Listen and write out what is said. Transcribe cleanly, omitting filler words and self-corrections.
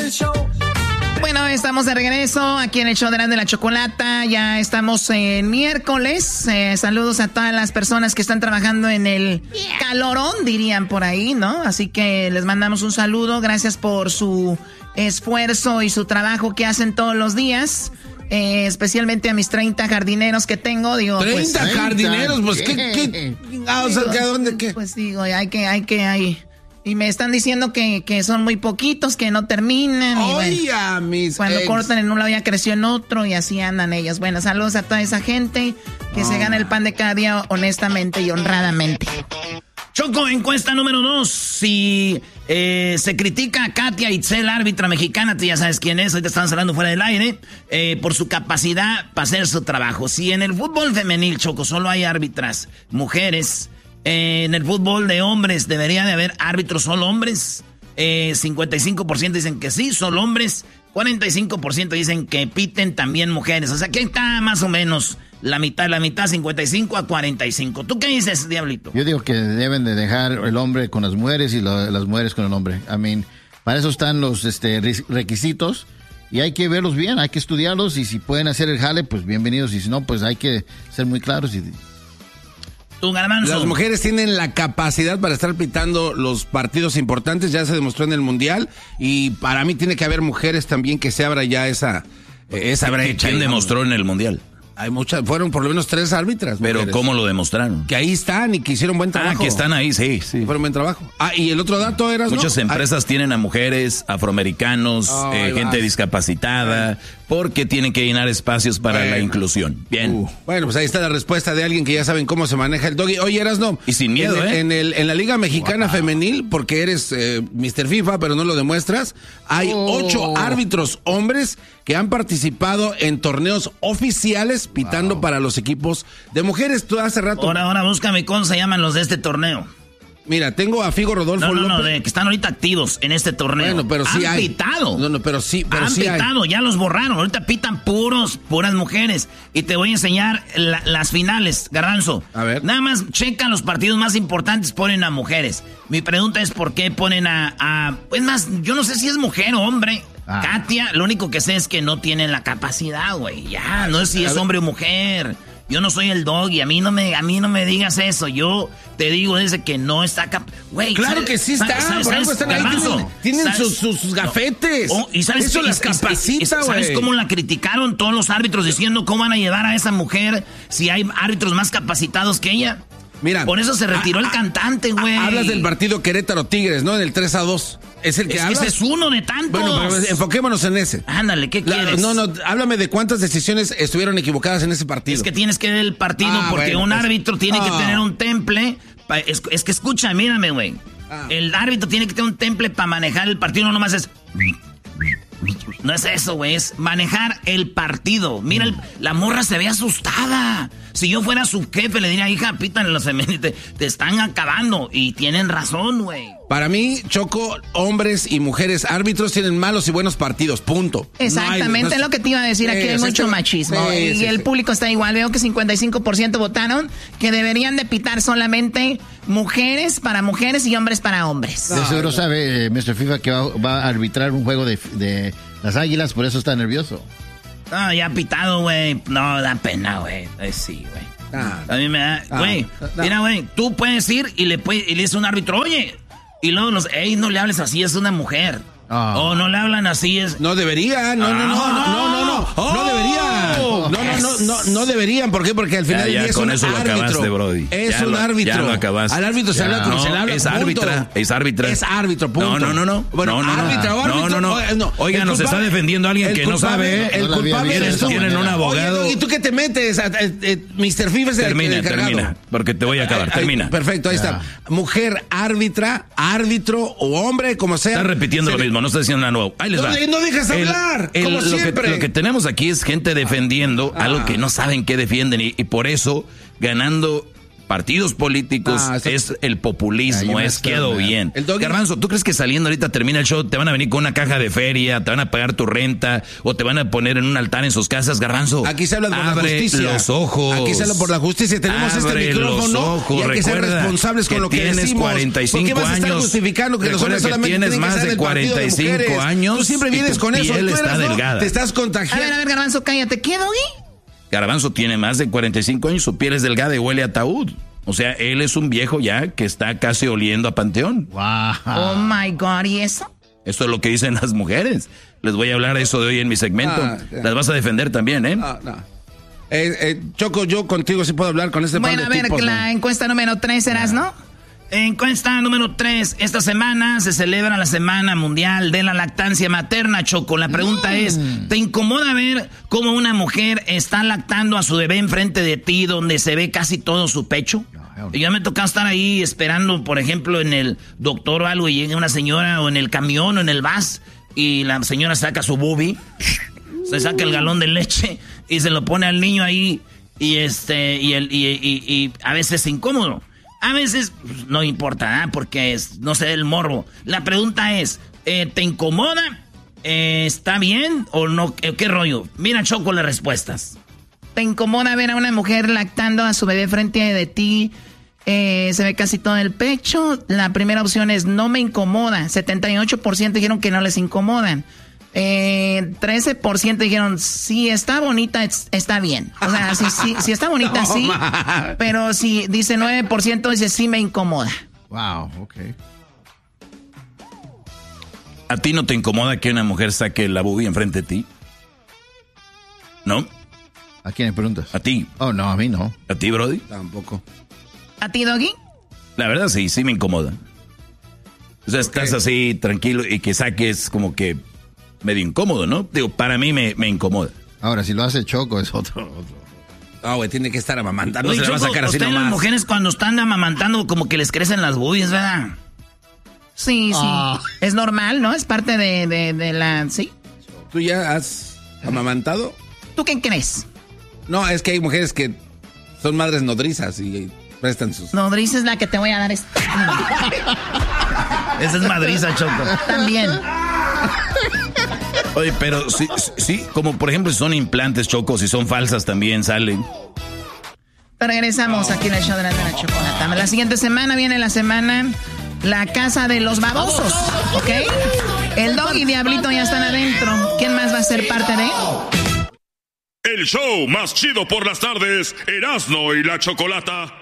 show. Bueno, estamos de regreso aquí en el show de la Chocolata. Ya estamos en miércoles. Saludos a todas las personas que están trabajando en el calorón, dirían por ahí, ¿no? Así que les mandamos un saludo. Gracias por su esfuerzo y su trabajo que hacen todos los días. Especialmente a mis 30 jardineros que tengo. Digo, 30 pues, jardineros, pues ¿qué? O sea, ¿dónde qué? Pues digo, hay que. Y me están diciendo que son muy poquitos, que no terminan. Oye, bueno, mis cuando cortan en un lado ya creció en otro y así andan ellos. Bueno, saludos a toda esa gente que se gana el pan de cada día honestamente y honradamente. Choco, encuesta número 2. Si se critica a Katia Itzel, árbitra mexicana, tú ya sabes quién es, ahorita estamos hablando fuera del aire, por su capacidad para hacer su trabajo. Si en el fútbol femenil, Choco, solo hay árbitras mujeres, en el fútbol de hombres debería de haber árbitros solo hombres. 55% dicen que sí, solo hombres. 45% dicen que piten también mujeres. O sea, que está más o menos la mitad, 55 a 45. ¿Tú qué dices, Diablito? Yo digo que deben de dejar el hombre con las mujeres y las mujeres con el hombre. I mean, para eso están los requisitos y hay que verlos bien, hay que estudiarlos y si pueden hacer el jale, pues bienvenidos. Y si no, pues hay que ser muy claros y... Las mujeres tienen la capacidad para estar pitando los partidos importantes, ya se demostró en el Mundial, y para mí tiene que haber mujeres también que se abra ya esa brecha. ¿Quién demostró en el Mundial? Hay muchas, fueron por lo menos 3 árbitras. Pero mujeres. ¿cómo lo demostraron? Que ahí están y que hicieron buen trabajo. Que están ahí, sí. Fueron buen trabajo. Y el otro dato era... Muchas empresas tienen a mujeres, afroamericanos, gente discapacitada, porque tienen que llenar espacios para la inclusión. Bien. Bueno, pues ahí está la respuesta de alguien que ya saben cómo se maneja el doggy. Oye, Erasno. Y sin miedo, en la Liga Mexicana Femenil, porque eres Mr. FIFA, pero no lo demuestras, hay 8 árbitros hombres que han participado en torneos oficiales pitando para los equipos de mujeres. Tú hace rato... Ahora búscame cómo se llaman los de este torneo. Mira, tengo a Figo Rodolfo López. Que están ahorita activos en este torneo. Bueno, pero sí han hay. pitado. Pero sí pitado, ya los borraron. Ahorita pitan puras mujeres. Y te voy a enseñar las finales, Garbanzo. A ver. Nada más checa los partidos más importantes, ponen a mujeres. Mi pregunta es por qué ponen pues más, yo no sé si es mujer o hombre. Katia, lo único que sé es que no tienen la capacidad, güey. Ya, no sé si es hombre o mujer. Yo no soy el doggy, a mí no me digas eso. Yo te digo desde que no está güey. Claro que sí está. Por algo están ahí. Tienen sus gafetes. ¿Y sabes eso las capacita, güey? ¿Sabes cómo la criticaron todos los árbitros diciendo cómo van a llevar a esa mujer si hay árbitros más capacitados que ella? Mira, por eso se retiró el cantante, güey. Hablas del partido Querétaro-Tigres, ¿no? En el 3-2. Es el que hablas. Ese es uno de tantos. Bueno, pero enfoquémonos en ese. Ándale, ¿qué quieres? No, háblame de cuántas decisiones estuvieron equivocadas en ese partido. Es que tienes que ver el partido porque un árbitro tiene que tener un temple. Es que escucha, mírame, güey. El árbitro tiene que tener un temple para manejar el partido, no nomás es... No es eso, güey, es manejar el partido. Mira, la morra se ve asustada. Si yo fuera su jefe, le diría, hija, pítanle los femeninos, te están acabando. Y tienen razón, güey. Para mí, Choco, hombres y mujeres árbitros tienen malos y buenos partidos, punto. Exactamente, es lo que te iba a decir. Aquí hay mucho machismo. Y el público está igual. Veo que 55% votaron que deberían de pitar solamente mujeres para mujeres y hombres para hombres. De seguro sabe Mr. FIFA que va a arbitrar un juego de las Águilas, por eso está nervioso. No, ya pitado, güey. No, da pena, güey. Sí, güey. A mí me da... Güey, mira, güey, tú puedes ir y le dices a un árbitro, oye... Y luego no le hables así, es una mujer. O no le hablan así, es... No deberían, no deberían. No deberían, ¿por qué? Porque al final ya es con un eso árbitro. Lo acabaste, Brody. Es un árbitro. Ya lo acabaste. Al árbitro se habla como se le habla. Es árbitra. Es árbitro, punto. No. Bueno, árbitro. No. Oiga, nos está defendiendo alguien que no sabe. El culpable tienen un abogado. Oye, ¿y tú qué te metes? Mr. FIFA es el encargado. Termina, porque te voy a acabar. Termina. Perfecto, ahí está. Mujer, árbitra, árbitro o hombre, como sea. Está repitiendo lo mismo, no está diciendo nada nuevo. Ahí les va. No dejas hablar, como siempre. Lo que tenemos aquí es gente defendiendo algo que no saben qué defienden y por eso ganando partidos políticos, es el populismo, quedó bien. Garbanzo, ¿tú crees que saliendo ahorita termina el show, te van a venir con una caja de feria, te van a pagar tu renta, o te van a poner en un altar en sus casas? Garbanzo, aquí se habla por la justicia. Los ojos. Aquí se habla por la justicia. Tenemos este micrófono y hay que ser responsables con lo que decimos. 45 ¿Por qué vas a estar justificando que los hombres solamente tienes tienen que más ser de 45 años? Tú siempre vienes con eso. Piel está delgada. Te estás contagiando. A ver, Garbanzo, cállate. ¿Qué, Doggy? Garbanzo tiene más de 45 años, su piel es delgada y huele a ataúd. O sea, él es un viejo ya que está casi oliendo a panteón. Wow. Oh my God, ¿y eso? Eso es lo que dicen las mujeres. Les voy a hablar de eso de hoy en mi segmento. Las vas a defender también, ¿eh? No. Choco, yo contigo sí puedo hablar con este Bueno, par de tipos. Bueno, a ver, la encuesta número 3 serás, ¿no? Encuesta número 3. Esta semana se celebra la Semana Mundial de la Lactancia Materna, Choco. La pregunta es, ¿te incomoda ver cómo una mujer está lactando a su bebé enfrente de ti donde se ve casi todo su pecho? Yo me he tocado estar ahí esperando, por ejemplo, en el doctor o algo y llega una señora o en el camión o en el bus y la señora saca su boobie, se saca el galón de leche y se lo pone al niño ahí y a veces es incómodo. A veces no importa, porque no sé el morbo. La pregunta es, ¿te incomoda? ¿Está bien o no? ¿Qué rollo? Mira, Choco, las respuestas. ¿Te incomoda ver a una mujer lactando a su bebé frente de ti? Se ve casi todo el pecho. La primera opción es no me incomoda. 78% dijeron que no les incomodan. 13% dijeron sí, está bonita, está bien. O sea, si está bonita, sí. Pero si dice 9% dice sí me incomoda. Wow, ok. ¿A ti no te incomoda que una mujer saque la boobie enfrente de ti? ¿No? ¿A quién le preguntas? ¿A ti? Oh, no, a mí no. ¿A ti, Brody? Tampoco. ¿A ti, Doggy? La verdad sí me incomoda. O sea, estás así tranquilo y que saques como que medio incómodo, ¿no? Digo, para mí me incomoda. Ahora, si lo hace Choco es otro. Ah, güey, tiene que estar amamantando. Oye, No se le va a Choco, sacar así ustedes nomás. las mujeres cuando están amamantando como que les crecen las boobies, ¿verdad? Sí. Es normal, ¿no? Es parte de la... ¿Sí? ¿Tú ya has amamantado? ¿Tú qué crees? No, es que hay mujeres que son madres nodrizas y prestan sus... Nodriza es la que te voy a dar esta. Esa es madriza, Choco. También. Oye, pero sí, como por ejemplo si son implantes, Choco, si son falsas también salen. Regresamos aquí en el show de la chocolata. La siguiente semana viene la casa de los babosos, ¿ok? El Doggy y Diablito ya están adentro. ¿Quién más va a ser parte de? El show más chido por las tardes, Erasmo y la Chocolata.